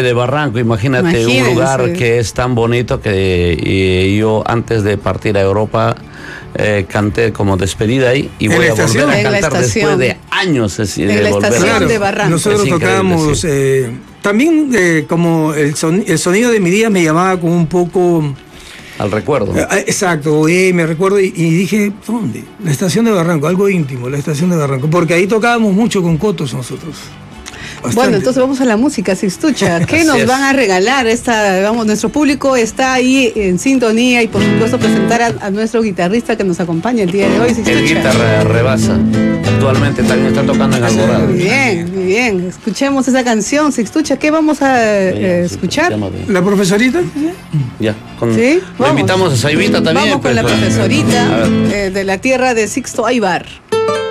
de Barranco, imagínate un lugar que es tan bonito que yo antes de partir a Europa canté como despedida ahí y voy a volver a cantar después de años. En la estación de Barranco. Nosotros tocábamos, sí. También como el sonido de mi día me llamaba como un poco... Al recuerdo. Exacto, me recuerdo y dije, ¿dónde? La estación de Barranco, algo íntimo, la estación de Barranco, porque ahí tocábamos mucho con cotos nosotros. Bastante. Bueno, entonces vamos a la música, Sixtucha. ¿Qué nos van a regalar? Nuestro público está ahí en sintonía y por supuesto presentar a nuestro guitarrista que nos acompaña el día de hoy, Sixtucha. El guitarra Rebasa. Actualmente también está tocando en Alborada. Muy bien, muy bien. Escuchemos esa canción, Sixtucha. ¿Qué vamos a escuchar? ¿La profesorita? Ya. ¿Sí? Lo invitamos a Saivita también. Vamos con la profesorita de la tierra de Sixto Aybar.